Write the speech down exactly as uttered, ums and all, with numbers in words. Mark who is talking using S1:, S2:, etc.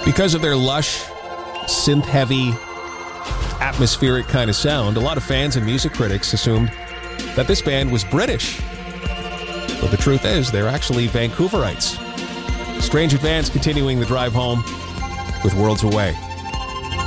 S1: Because of their lush, synth-heavy, atmospheric kind of sound, a lot of fans and music critics assumed that this band was British. But the truth is, they're actually Vancouverites. Strange Advance continuing the drive home with Worlds Away.